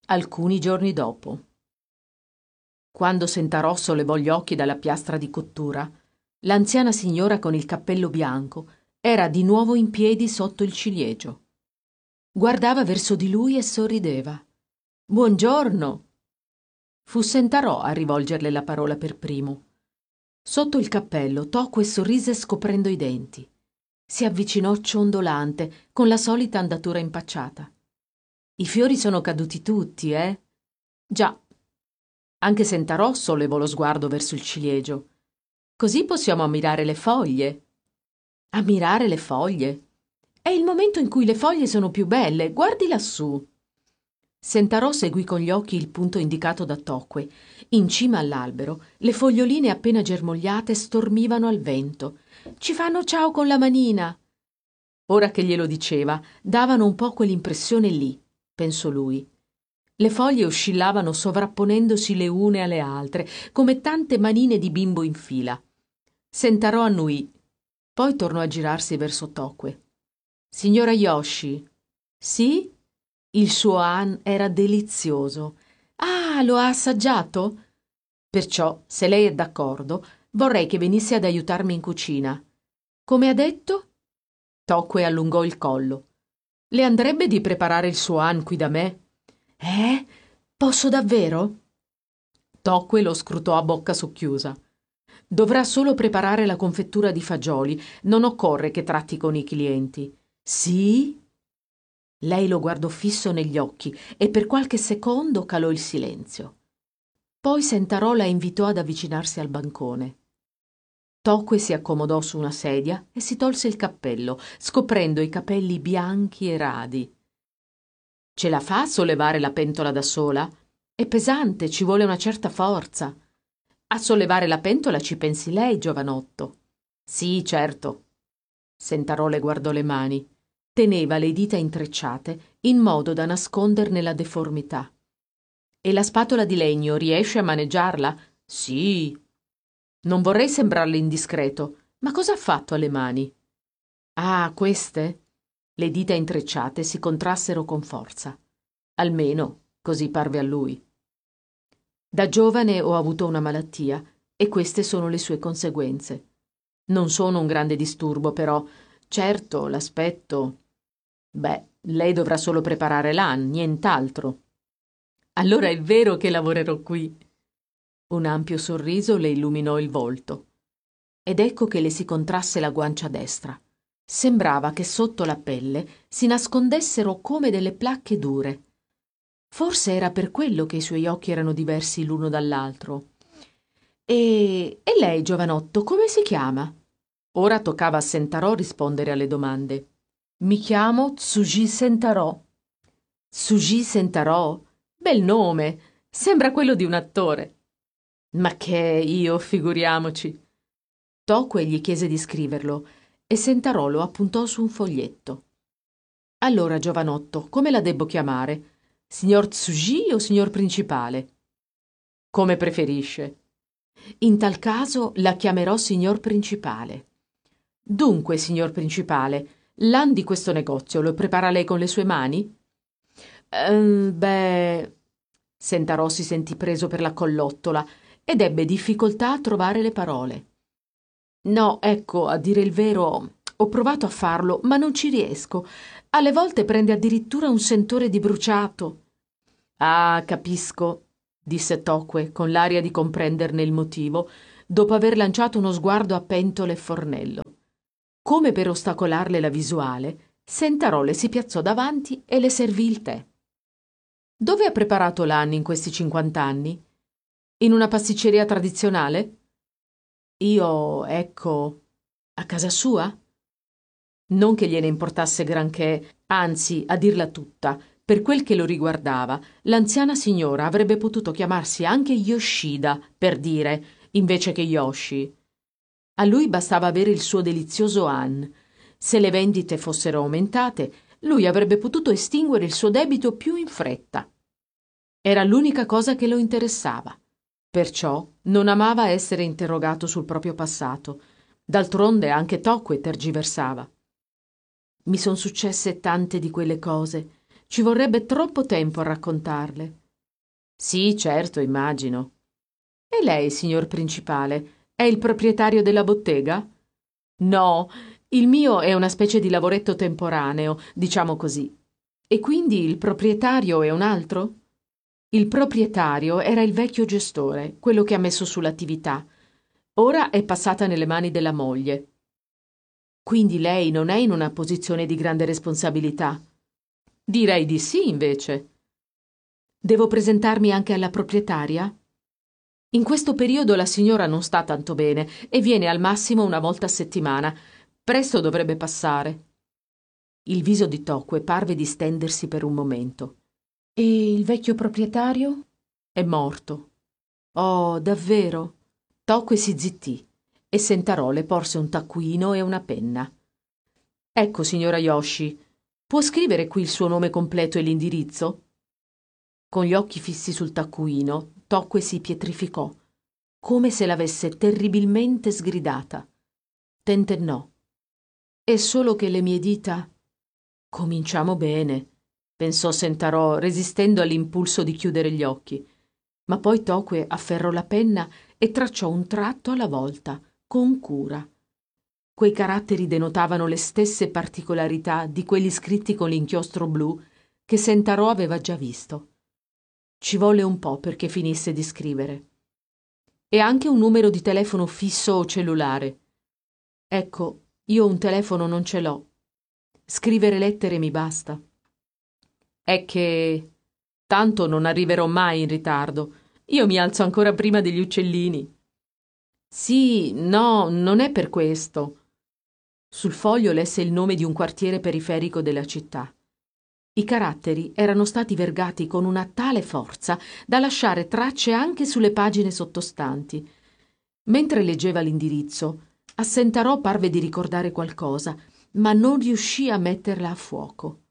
Alcuni giorni dopo, quando Sentarò sollevò gli occhi dalla piastra di cottura, l'anziana signora con il cappello bianco era di nuovo in piedi sotto il ciliegio. Guardava verso di lui e sorrideva. «Buongiorno!» Fu Sentarò a rivolgerle la parola per primo. Sotto il cappello Tocque sorrise scoprendo i denti. Si avvicinò ciondolante, con la solita andatura impacciata. «I fiori sono caduti tutti, eh?» «Già». Anche Sentarò sollevò lo sguardo verso il ciliegio. «Così possiamo ammirare le foglie». «Ammirare le foglie? È il momento in cui le foglie sono più belle, guardi lassù». Sentarò seguì con gli occhi il punto indicato da Tocque. In cima all'albero le foglioline appena germogliate stormivano al vento. «Ci fanno ciao con la manina!» Ora che glielo diceva, davano un po' quell'impressione lì, pensò lui. Le foglie oscillavano sovrapponendosi le une alle altre, come tante manine di bimbo in fila. Sentarò annuì, poi tornò a girarsi verso Tocque. «Signora Yoshi?» «Sì?» Il suo han era delizioso. «Ah, lo ha assaggiato?» «Perciò, se lei è d'accordo, vorrei che venisse ad aiutarmi in cucina». «Come ha detto?» Tocque allungò il collo. «Le andrebbe di preparare il suo han qui da me?» «Eh? Posso davvero?» Tocque lo scrutò a bocca socchiusa. «Dovrà solo preparare la confettura di fagioli, non occorre che tratti con i clienti». «Sì?» Lei lo guardò fisso negli occhi e per qualche secondo calò il silenzio. Poi Sentarò la invitò ad avvicinarsi al bancone. Tocque si accomodò su una sedia e si tolse il cappello, scoprendo i capelli bianchi e radi. «Ce la fa a sollevare la pentola da sola? È pesante, ci vuole una certa forza». «A sollevare la pentola ci pensi lei, giovanotto». «Sì, certo». Sentarò le guardò le mani. Teneva le dita intrecciate in modo da nasconderne la deformità. «E la spatola di legno riesce a maneggiarla?» «Sì». «Non vorrei sembrarle indiscreto, ma cosa ha fatto alle mani?» «Ah, queste?» Le dita intrecciate si contrassero con forza. Almeno, così parve a lui. «Da giovane ho avuto una malattia e queste sono le sue conseguenze. Non sono un grande disturbo, però, certo, l'aspetto. Beh, lei dovrà solo preparare l'han, nient'altro». «Allora è vero che lavorerò qui». Un ampio sorriso le illuminò il volto. Ed ecco che le si contrasse la guancia destra. Sembrava che sotto la pelle si nascondessero come delle placche dure. Forse era per quello che i suoi occhi erano diversi l'uno dall'altro. «E lei, giovanotto, come si chiama?» Ora toccava a Sentarò rispondere alle domande. «Mi chiamo Tsuji Sentarò». «Tsuji Sentarò? Bel nome! Sembra quello di un attore». «Ma che io, figuriamoci». Tocque gli chiese di scriverlo e Sentarò lo appuntò su un foglietto. «Allora, giovanotto, come la debbo chiamare? Signor Tsuji o signor principale?» «Come preferisce». «In tal caso la chiamerò signor principale». «Dunque, signor principale, l'han di questo negozio lo prepara lei con le sue mani?» Beh...» Sentarò si sentì preso per la collottola ed ebbe difficoltà a trovare le parole. «No, ecco, a dire il vero, ho provato a farlo, ma non ci riesco. Alle volte prende addirittura un sentore di bruciato». «Ah, capisco», disse Tocque con l'aria di comprenderne il motivo, dopo aver lanciato uno sguardo a pentole e fornello. Come per ostacolarle la visuale, Sentarò le si piazzò davanti e le servì il tè. «Dove ha preparato l'han in questi 50 anni? In una pasticceria tradizionale?» «Io, ecco, a casa sua?» Non che gliene importasse granché, anzi, a dirla tutta, per quel che lo riguardava, l'anziana signora avrebbe potuto chiamarsi anche Yoshida, per dire, invece che Yoshi. A lui bastava avere il suo delizioso han. Se le vendite fossero aumentate, lui avrebbe potuto estinguere il suo debito più in fretta. Era l'unica cosa che lo interessava. Perciò non amava essere interrogato sul proprio passato. D'altronde anche Tocque tergiversava. «Mi son successe tante di quelle cose. Ci vorrebbe troppo tempo a raccontarle. Sì, certo, immagino. E lei, signor principale, è il proprietario della bottega? No, il mio è una specie di lavoretto temporaneo, diciamo così. E quindi il proprietario è un altro? Il proprietario era il vecchio gestore, quello che ha messo sull'attività. Ora è passata nelle mani della moglie. Quindi lei non è in una posizione di grande responsabilità? Direi di sì, invece. Devo presentarmi anche alla proprietaria? In questo periodo la signora non sta tanto bene e viene al massimo una volta a settimana. Presto dovrebbe passare. Il viso di Tocque parve distendersi per un momento. E il vecchio proprietario? È morto. Oh, davvero? Tocque si zittì e Sentarò le porse un taccuino e una penna. Ecco, signora Yoshi, può scrivere qui il suo nome completo e l'indirizzo? Con gli occhi fissi sul taccuino, Tocque si pietrificò, come se l'avesse terribilmente sgridata. Tentennò. È solo che le mie dita... Cominciamo bene, pensò Sentarò, resistendo all'impulso di chiudere gli occhi. Ma poi Tocque afferrò la penna e tracciò un tratto alla volta, con cura. Quei caratteri denotavano le stesse particolarità di quelli scritti con l'inchiostro blu che Sentarò aveva già visto. Ci volle un po' perché finisse di scrivere. E anche un numero di telefono fisso o cellulare. Ecco, io un telefono non ce l'ho. Scrivere lettere mi basta. È che... tanto non arriverò mai in ritardo. Io mi alzo ancora prima degli uccellini. Sì, no, non è per questo. Sul foglio lesse il nome di un quartiere periferico della città. I caratteri erano stati vergati con una tale forza da lasciare tracce anche sulle pagine sottostanti. Mentre leggeva l'indirizzo, a Sentarò parve di ricordare qualcosa, ma non riuscì a metterla a fuoco.